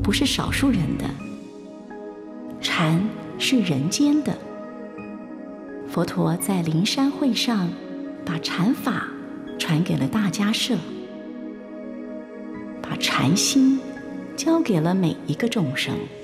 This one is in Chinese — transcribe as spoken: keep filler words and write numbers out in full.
不是少数人的，禅是人间的。佛陀在灵山会上把禅法传给了大迦叶，把禅心交给了每一个众生。